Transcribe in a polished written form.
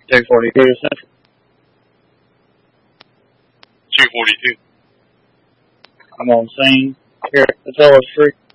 242 to Central. 242. I'm on scene here at Patella Street.